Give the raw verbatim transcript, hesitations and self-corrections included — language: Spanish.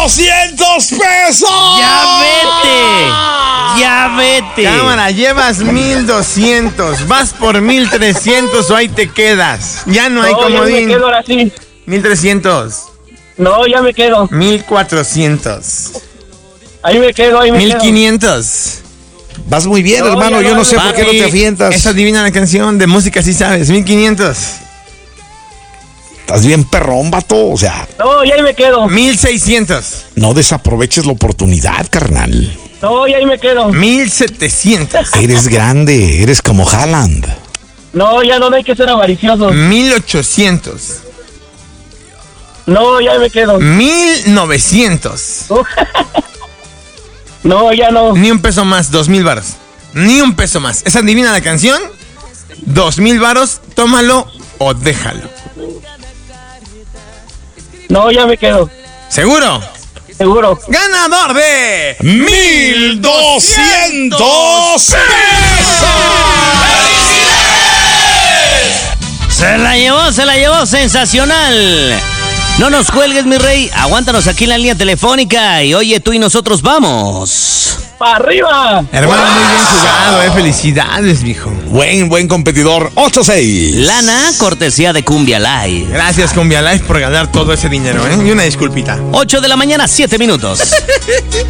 doscientos pesos! ¡Ya vete! ¡Ya vete! Cámara, llevas mil doscientos. Vas por mil trescientos o ahí te quedas. Ya no hay No, ya me comodín. quedo ahora sí. mil trescientos. No, ya me quedo. mil cuatrocientos. Ahí me quedo, ahí me mil quedo. quinientos. Vas muy bien, No, hermano. ya Yo no, no sé por qué no Papi, te avientas. Esa adivina la canción de música, sí sabes. mil quinientos. Estás bien perrón, vato. O sea, No, ya ahí me quedo. mil seiscientos. no desaproveches la oportunidad, carnal. No, ya ahí me quedo. mil setecientos. Eres grande, eres como Haaland. No, ya no, no hay que ser avariciosos. mil ochocientos. No, ya ahí me quedo. mil novecientos. No, ya no. Ni un peso más, dos mil varos. Ni un peso más. ¿Esa adivina la canción? Dos mil varos, tómalo o déjalo. No, ya me quedo. ¿Seguro? Seguro. Ganador de ¡Mil doscientos pesos! Se la llevó, se la llevó, sensacional. No nos cuelgues, mi rey. Aguántanos aquí en la línea telefónica. Y oye, tú y nosotros vamos. ¡Para arriba! Hermano, muy bien jugado, eh. Felicidades, viejo. Buen, buen competidor. ocho seis. Lana, cortesía de Cumbia Live. Gracias, Cumbia Life, por ganar todo ese dinero, ¿eh? Y una disculpita. ocho de la mañana, siete minutos.